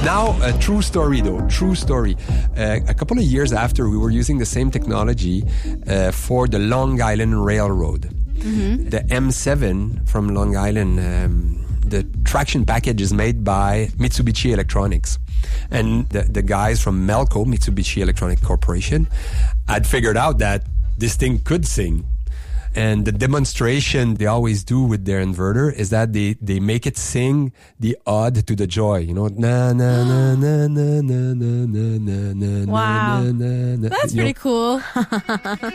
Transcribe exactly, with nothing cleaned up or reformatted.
Now, a true story though, true story. Uh, a couple of years after, we were using the same technology uh, for the Long Island Railroad. Mm-hmm. The M seven from Long Island, um, the traction package is made by Mitsubishi Electronics. And the, the guys from Melco, Mitsubishi Electronic Corporation, had figured out that this thing could sing. And the demonstration they always do with their inverter is that they, they make it sing the ode to the joy. You know, na na na na na na na na na. Wow, na, na, na. That's You pretty know? cool.